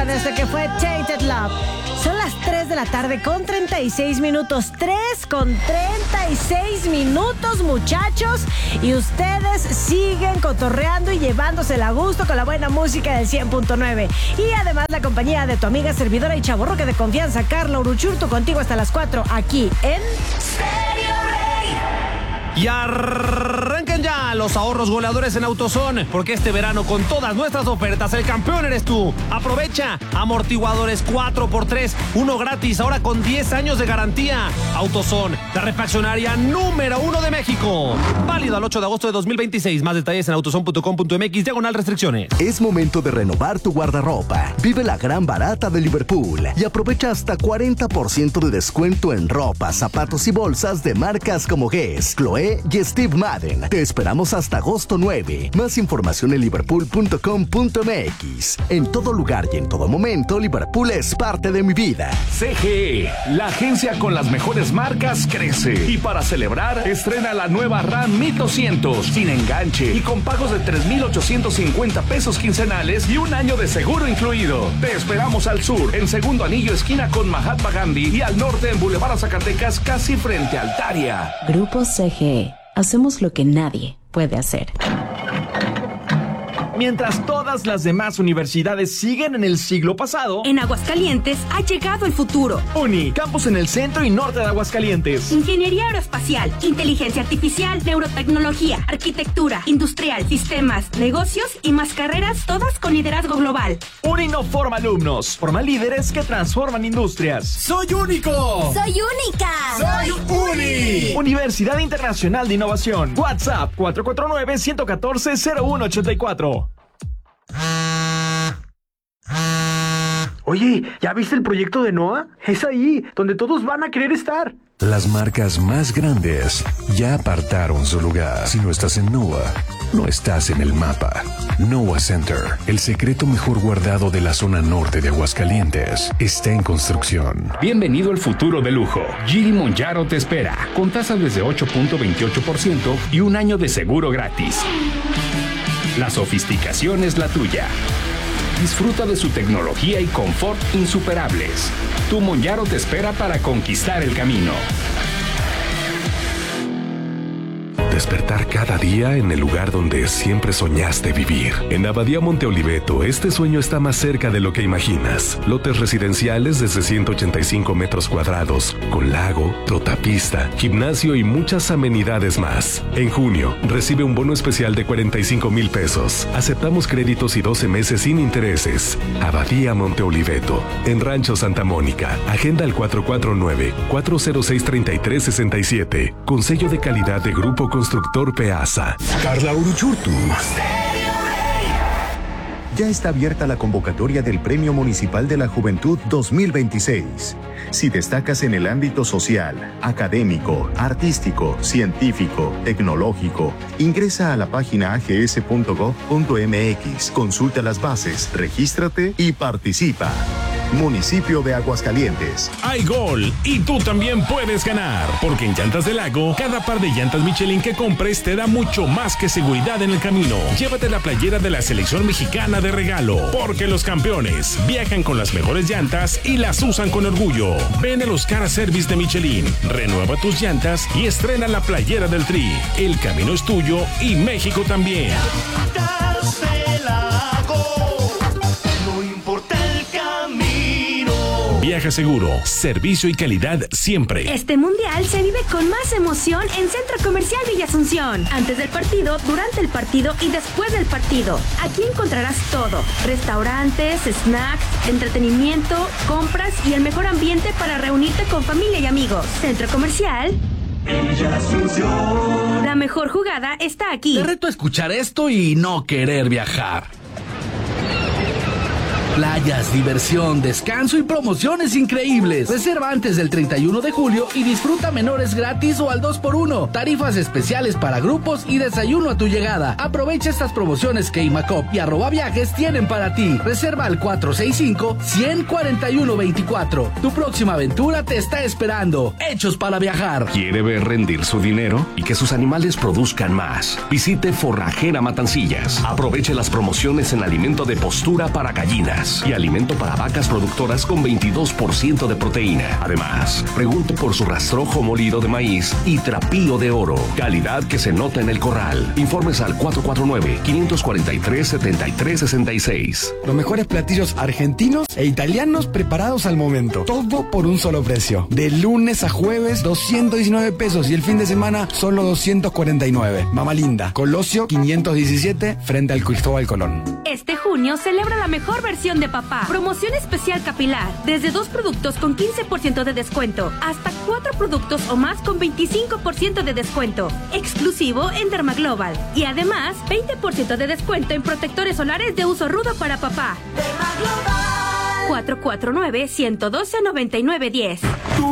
con este que fue Tainted Love. Son las 3 de la tarde con 36 minutos. 3 con 36 minutos, muchachos. Y ustedes siguen cotorreando y llevándosela a gusto con la buena música del 100.9. Y además la compañía de tu amiga servidora y chavorroque de confianza, Carla Uruchurtu, contigo hasta las 4 aquí en Stereo Rey. Y arranquen ya los ahorros goleadores en AutoZone, porque este verano con todas nuestras ofertas el campeón eres tú. Aprovecha amortiguadores 4x3, uno gratis, ahora con 10 años de garantía. AutoZone, la refaccionaria número 1 de México. Válido al 8 de agosto de 2026. Más detalles en autozone.com.mx/restricciones. Es momento de renovar tu guardarropa. Vive la gran barata de Liverpool y aprovecha hasta 40% de descuento en ropa, zapatos y bolsas de marcas como Guess, Chloé y Steve Madden. Te esperamos hasta agosto 9. Más información en liverpool.com.mx. En todo lugar y en todo momento, Liverpool es parte de mi vida. CGE, la agencia con las mejores marcas, crece. Y para celebrar, estrena la nueva RAM 1200, sin enganche y con pagos de 3,850 pesos quincenales y un año de seguro incluido. Te esperamos al sur, en Segundo Anillo, esquina con Mahatma Gandhi, y al norte en Boulevard Zacatecas, casi frente a Altaria. Grupo CGE. Hacemos lo que nadie puede hacer. Mientras todas las demás universidades siguen en el siglo pasado, en Aguascalientes ha llegado el futuro. UNI, campus en el centro y norte de Aguascalientes. Ingeniería aeroespacial, inteligencia artificial, neurotecnología, arquitectura, industrial, sistemas, negocios y más carreras, todas con liderazgo global. UNI no forma alumnos, forma líderes que transforman industrias. ¡Soy único! ¡Soy única! ¡Soy UNI! Universidad Internacional de Innovación. WhatsApp 449-114-0184. Oye, ¿ya viste el proyecto de NOAA? Es ahí, donde todos van a querer estar. Las marcas más grandes ya apartaron su lugar. Si no estás en NOAA, no estás en el mapa. NOAA Center, el secreto mejor guardado de la zona norte de Aguascalientes, está en construcción. Bienvenido al futuro de lujo. Giri Monjaro te espera, con tasas desde 8.28% y un año de seguro gratis. La sofisticación es la tuya. Disfruta de su tecnología y confort insuperables. Tu Monjaro te espera para conquistar el camino. Despertar cada día en el lugar donde siempre soñaste vivir. En Abadía Monte Oliveto, este sueño está más cerca de lo que imaginas. Lotes residenciales desde 185 metros cuadrados, con lago, trotapista, gimnasio y muchas amenidades más. En junio, recibe un bono especial de 45,000 pesos. Aceptamos créditos y 12 meses sin intereses. Abadía Monte Oliveto, en Rancho Santa Mónica. Agenda al 449-406-3367. Con sello de calidad de Grupo Constructor Peasa. Carla Uruchurtu. Ya está abierta la convocatoria del Premio Municipal de la Juventud 2026. Si destacas en el ámbito social, académico, artístico, científico, tecnológico, ingresa a la página ags.gov.mx, consulta las bases, regístrate y participa. Municipio de Aguascalientes. Hay gol y tú también puedes ganar, porque en Llantas del Lago, cada par de llantas Michelin que compres te da mucho más que seguridad en el camino. Llévate la playera de la selección mexicana de regalo, porque los campeones viajan con las mejores llantas y las usan con orgullo. Ven a los Car Service de Michelin, renueva tus llantas y estrena la playera del Tri. El camino es tuyo y México también. Viaja seguro, servicio y calidad siempre. Este mundial se vive con más emoción en Centro Comercial Villa Asunción. Antes del partido, durante el partido y después del partido. Aquí encontrarás todo: restaurantes, snacks, entretenimiento, compras y el mejor ambiente para reunirte con familia y amigos. Centro Comercial Villa Asunción. La mejor jugada está aquí. Te reto a escuchar esto y no querer viajar. Playas, diversión, descanso y promociones increíbles. Reserva antes del 31 de julio y disfruta menores gratis o al 2x1. Tarifas especiales para grupos y desayuno a tu llegada. Aprovecha estas promociones que Imacop y @viajes tienen para ti. Reserva al 465-141-24. Tu próxima aventura te está esperando. Hechos para viajar. ¿Quiere ver rendir su dinero y que sus animales produzcan más? Visite Forrajera Matancillas. Aproveche las promociones en alimento de postura para gallinas. más. Y alimento para vacas productoras con 22% de proteína. Además, pregunte por su rastrojo molido de maíz y trapío de oro. Calidad que se nota en el corral. Informes al 449-543-7366. Los mejores platillos argentinos e italianos preparados al momento. Todo por un solo precio. De lunes a jueves, 219 pesos. Y el fin de semana, solo 249. Mama Linda, Colosio 517, frente al Cristóbal Colón. Este junio celebra la mejor versión de papá. Promoción especial capilar. Desde 2 productos con 15% de descuento hasta 4 productos o más con 25% de descuento. Exclusivo en Dermaglobal. Y además, 20% de descuento en protectores solares de uso rudo para papá. Dermaglobal. 449-112-9910.